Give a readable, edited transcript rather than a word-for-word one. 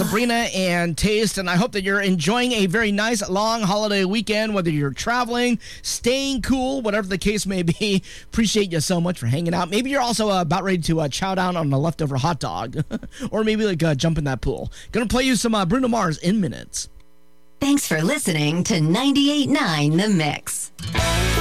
Sabrina and Taste, and I hope that you're enjoying a very nice long holiday weekend, whether you're traveling, staying cool, whatever the case may be. Appreciate you so much for hanging out. Maybe you're also about ready to chow down on a leftover hot dog, or maybe jump in that pool. Gonna play you some Bruno Mars in minutes. Thanks for listening to 98.9 The Mix.